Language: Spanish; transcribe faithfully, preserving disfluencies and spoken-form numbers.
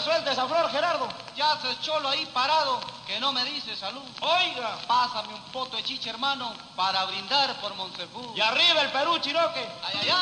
suelta esa flor, Gerardo. Ya se cholo ahí parado, que no me dice salud. Oiga. Pásame un poto de chicha, hermano, para brindar por Montefú. Y arriba el Perú, Chiroque. Ay, ay, ay.